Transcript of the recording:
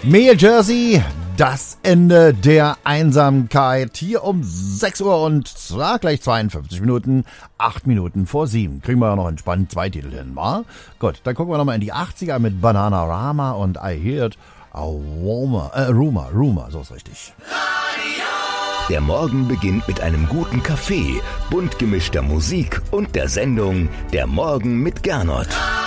Mea Jersey, das Ende der Einsamkeit. Hier um 6 Uhr und gleich 52 Minuten, 8 Minuten vor 7. Kriegen wir ja noch entspannt 2 Titel hin, wa? Gut, dann gucken wir nochmal in die 80er mit Bananarama und I Heard a Rumor, so ist richtig. Der Morgen beginnt mit einem guten Kaffee, bunt gemischter Musik und der Sendung Der Morgen mit Gernot.